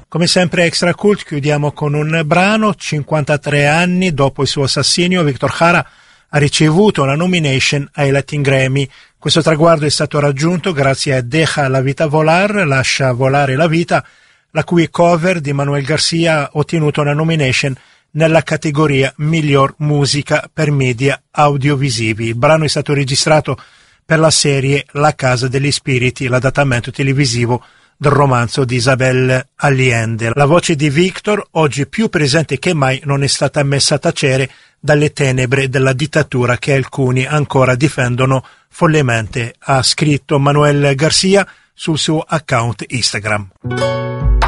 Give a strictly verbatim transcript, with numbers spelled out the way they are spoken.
Come sempre Extra Cult chiudiamo con un brano. Cinquantatré anni dopo il suo assassinio, Victor Jara ha ricevuto una nomination ai Latin Grammy. Questo traguardo è stato raggiunto grazie a Deja la vita volar, lascia volare la vita, la cui cover di Manuel Garcia ha ottenuto una nomination nella categoria miglior musica per media audiovisivi. Il brano è stato registrato per la serie La Casa degli Spiriti, l'adattamento televisivo del romanzo di Isabel Allende. La voce di Victor, oggi più presente che mai, non è stata messa a tacere dalle tenebre della dittatura che alcuni ancora difendono follemente, ha scritto Manuel Garcia sul suo account Instagram.